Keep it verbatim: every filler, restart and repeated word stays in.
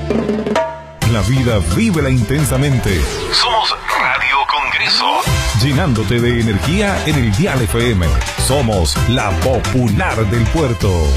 La vida vívela intensamente. Somos Radio Congreso. Llenándote de energía en el Dial F M. Somos la popular del puerto.